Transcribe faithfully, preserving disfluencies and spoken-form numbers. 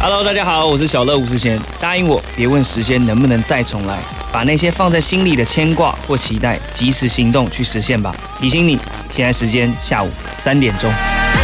Hello， 大家好，我是小乐吴思贤。答应我，别问时间能不能再重来，把那些放在心里的牵挂或期待，及时行动去实现吧。提醒你，现在时间下午三点钟。